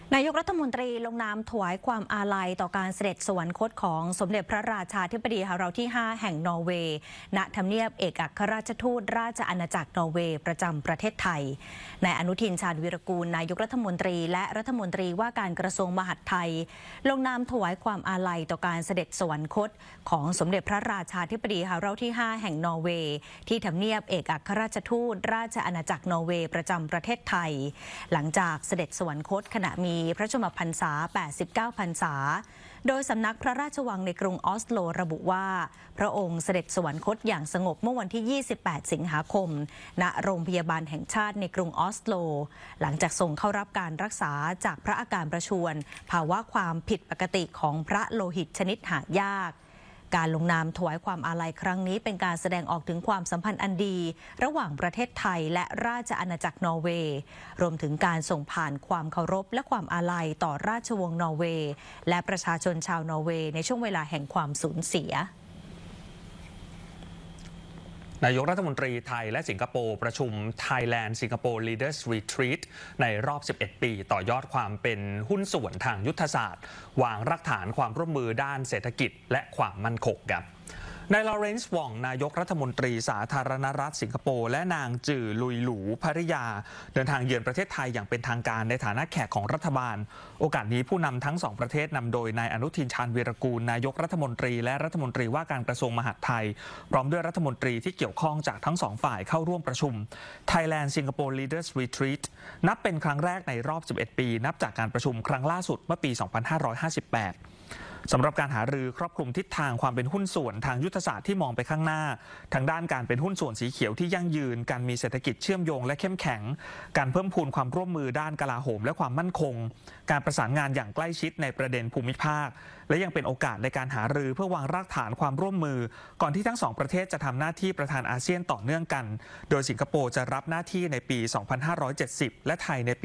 นายกรัฐมนตรีลงนามถวายความอาลัยต่อการเสด็จสวรรคตของสมเด็จพระราชาธิบดีฮาราลที่ 5 แห่งนอร์เวย์ณทำเนียบเอกอัครราชทูตราชอาณาจักรนอร์เวย์ประจำประเทศไทยนายอนุทินชาญวีรกูลนายกรัฐมนตรีและรัฐมนตรีว่าการกระทรวงมหาดไทยลงนามถวายความอาลัยต่อการเสด็จสวรรคตของสมเด็จพระราชาธิบดีฮาราลที่ 5 แห่งนอร์เวย์ที่ทำเนียบเอกอัครราชทูตราชอาณาจักรนอร์เวย์ประจำประเทศไทยหลังจากเสด็จสวรรคตขณะมีพระชนมพรรษา89 พรรษาโดยสำนักพระราชวังในกรุงออสโลระบุว่าพระองค์เสด็จสวรรคตอย่างสงบเมื่อวันที่ 28 สิงหาคมณโรงพยาบาลแห่งชาติในกรุงออสโลหลังจากส่งเข้ารับการรักษาจากพระอาการประชวรภาวะความผิดปกติของพระโลหิตชนิดหายากการลงนามถวายความอาลัยครั้งนี้เป็นการแสดงออกถึงความสัมพันธ์อันดีระหว่างประเทศไทยและราชอาณาจักรนอร์เวย์รวมถึงการส่งผ่านความเคารพและความอาลัยต่อราชวงศ์นอร์เวย์และประชาชนชาวนอร์เวย์ในช่วงเวลาแห่งความสูญเสียนายกรัฐมนตรีไทยและสิงคโปร์ประชุม Thailand Singapore Leaders Retreat ในรอบ 11 ปีต่อยอดความเป็นหุ้นส่วนทางยุทธศาสตร์วางรากฐานความร่วมมือด้านเศรษฐกิจและความมั่นคงครับนายลอเรนซ์ ว่องนายกรัฐมนตรีสาธารณรัฐสิงคโปร์และนางจื่อลุยหลูภริยาเดินทางเยือนประเทศไทยอย่างเป็นทางการในฐานะแขกของรัฐบาลโอกาสนี้ผู้นำทั้งสองประเทศนำโดยนายอนุทินชาญวีรกูลนายกรัฐมนตรีและรัฐมนตรีว่าการกระทรวงมหาดไทยพร้อมด้วยรัฐมนตรีที่เกี่ยวข้องจากทั้งสองฝ่ายเข้าร่วมประชุม Thailand Singapore Leaders Retreat นับเป็นครั้งแรกในรอบ 11 ปีนับจากการประชุมครั้งล่าสุดเมื่อปี 2558สำหรับการหารือครอบคลุมทิศทางความเป็นหุ้นส่วนทางยุทธศาสตร์ที่มองไปข้างหน้าทางด้านการเป็นหุ้นส่วนสีเขียวที่ยั่งยืนการมีเศรษฐกิจเชื่อมโยงและเข้มแข็งการเพิ่มพูนความร่วมมือด้านกลาโหมและความมั่นคงการประสานงานอย่างใกล้ชิดในประเด็นภูมิภาคและยังเป็นโอกาสในการหารือเพื่อวางรากฐานความร่วมมือก่อนที่ทั้งสองประเทศจะทำหน้าที่ประธานอาเซียนต่อเนื่องกันโดยสิงคโปร์จะรับหน้าที่ในปี 2570 และไทยในปี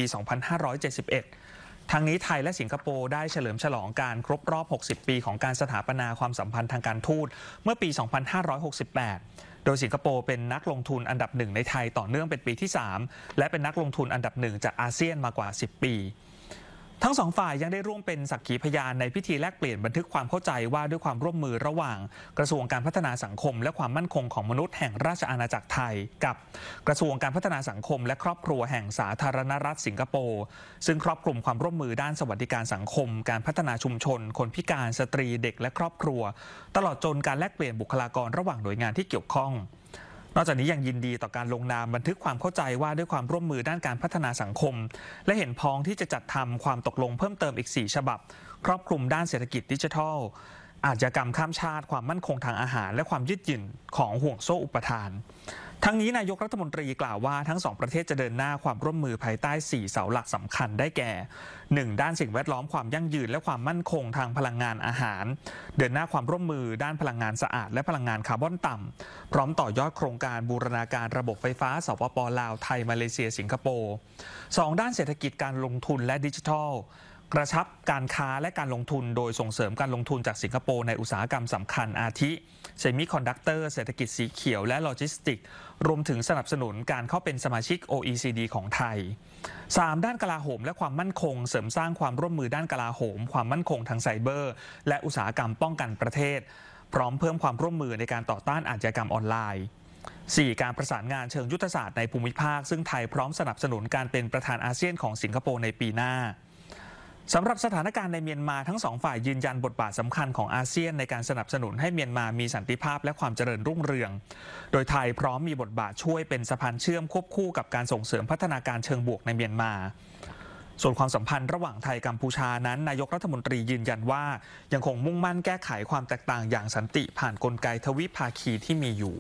2571ทั้งนี้ไทยและสิงคโปร์ได้เฉลิมฉลองการครบรอบ 60 ปีของการสถาปนาความสัมพันธ์ทางการทูตเมื่อปี 2568 โดยสิงคโปร์เป็นนักลงทุนอันดับหนึ่งในไทยต่อเนื่องเป็นปีที่ 3 และเป็นนักลงทุนอันดับหนึ่งจากอาเซียนมากว่า 10 ปีทั้งสองฝ่ายยังได้ร่วมเป็นสักขีพยานในพิธีแลกเปลี่ยนบันทึกความเข้าใจว่าด้วยความร่วมมือระหว่างกระทรวงการพัฒนาสังคมและความมั่นคงของมนุษย์แห่งราชอาณาจักรไทยกับกระทรวงการพัฒนาสังคมและครอบครัวแห่งสาธารณรัฐสิงคโปร์ซึ่งครอบคลุมความร่วมมือด้านสวัสดิการสังคมการพัฒนาชุมชนคนพิการสตรีเด็กและครอบครัวตลอดจนการแลกเปลี่ยนบุคลากรระหว่างหน่วยงานที่เกี่ยวข้องนอกจากนี้ยังยินดีต่อการลงนามบันทึกความเข้าใจว่าด้วยความร่วมมือด้านการพัฒนาสังคมและเห็นพ้องที่จะจัดทำความตกลงเพิ่มเติมอีก 4 ฉบับครอบคลุมด้านเศรษฐกิจดิจิทัลอาชญากรรมข้ามชาติความมั่นคงทางอาหารและความยืดหยุ่นของห่วงโซ่อุปทานทั้งนี้นายกรัฐมนตรีกล่าวว่าทั้งสองประเทศจะเดินหน้าความร่วมมือภายใต้ 4 เสาหลักสำคัญได้แก่ 1. ด้านสิ่งแวดล้อมความยั่งยืนและความมั่นคงทางพลังงานอาหารเดินหน้าความร่วมมือด้านพลังงานสะอาดและพลังงานคาร์บอนต่ำพร้อมต่อยอดโครงการบูรณาการระบบไฟฟ้าสปป.ลาวไทยมาเลเซียสิงคโปร์ 2. ด้านเศรษฐกิจการลงทุนและดิจิทัลกระชับการค้าและการลงทุนโดยส่งเสริมการลงทุนจากสิงคโปร์ในอุตสาหกรรมสำคัญอาทิเซมิคอนดักเตอร์เศรษฐกิจสีเขียวและโลจิสติกรวมถึงสนับสนุนการเข้าเป็นสมาชิก OECD ของไทย 3. ด้านกลาโหมและความมั่นคงเสริมสร้างความร่วมมือด้านกลาโหมความมั่นคงทางไซเบอร์และอุตสาหกรรมป้องกันประเทศพร้อมเพิ่มความร่วมมือในการต่อต้านอาชญากรรมออนไลน์ 4. การประสานงานเชิงยุทธศาสตร์ในภูมิภาคซึ่งไทยพร้อมสนับสนุนการเป็นประธานอาเซียนของสิงคโปร์ในปีหน้าสำหรับสถานการณ์ในเมียนมาทั้งสองฝ่ายยืนยันบทบาทสำคัญของอาเซียนในการสนับสนุนให้เมียนมามีสันติภาพและความเจริญรุ่งเรืองโดยไทยพร้อมมีบทบาทช่วยเป็นสะพานเชื่อมควบคู่กับการส่งเสริมพัฒนาการเชิงบวกในเมียนมาส่วนความสัมพันธ์ระหว่างไทยกัมพูชานั้นนายกรัฐมนตรียืนยันว่ายังคงมุ่งมั่นแก้ไขความแตกต่างอย่างสันติผ่านกลไกทวิภาคีที่มีอยู่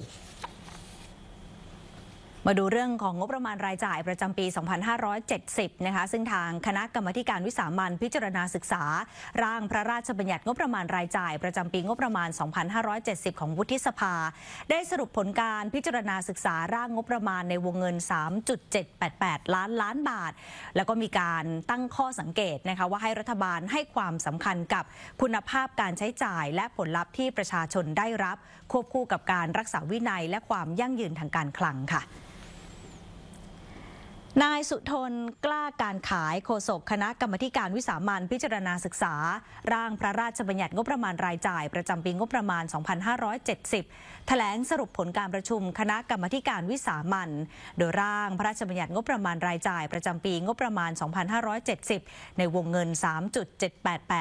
มาดูเรื่องของงบประมาณรายจ่ายประจำปี 2570 นะคะซึ่งทางคณะกรรมาการวิสามัญพิจารณาศึกษาร่างพระราชบัญญัติงบประมาณรายจ่ายประจำปีงบประมาณ 2570 ของวุฒิสภาได้สรุปผลการพิจารณาศึกษาร่างงบประมาณในวงเงิน 3.788 ล้านบาทแล้วก็มีการตั้งข้อสังเกตนะคะว่าให้รัฐบาลให้ความสำคัญกับคุณภาพการใช้จ่ายและผลลัพธ์ที่ประชาชนได้รับควบคู่กับการรักษาวินัยและความยั่งยืนทางการคลังค่ะนายสุทนกล้าการขายโฆษกคณะกรรมาการวิสามัญพิจารณาศึกษาร่างพระราชบัญญัติงบประมาณรายจ่ายประจำปีงบประมาณ 2570 แถลงสรุปผลการประชุมคณะกรรมาการวิสามัญโดยร่างพระราชบัญญัติงบประมาณรายจ่ายประจำปีงบประมาณ 2570 ในวงเงิน 3.788